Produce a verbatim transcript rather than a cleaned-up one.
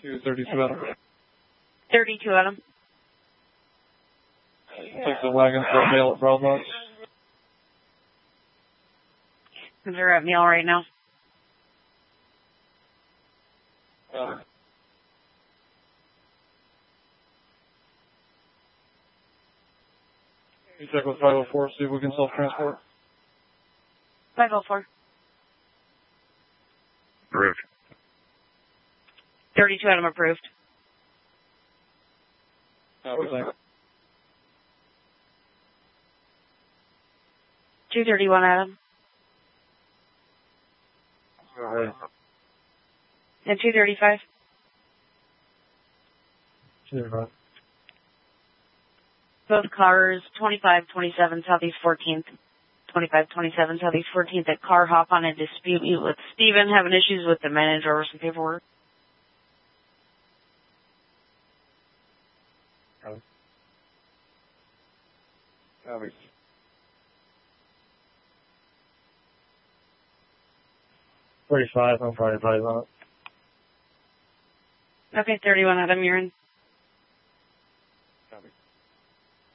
two thirty-two Adam. thirty-two Adam. Take the wagon for a mail at Brownbox. They're at mail right now. Uh, you check with five oh four, see if we can self-transport. five oh four. Approved. thirty-two Adam approved. Copy, thanks. two thirty-one Adam. Go ahead. And two thirty-five. two thirty-five. Both cars, twenty-five twenty-seven Southeast fourteenth. twenty-five twenty-seven Southeast fourteenth at Car Hop on a dispute with Steven, having issues with the manager over some paperwork. Copy. Copy. thirty-five, I'm probably probably not. Okay, thirty-one Adam, you're in.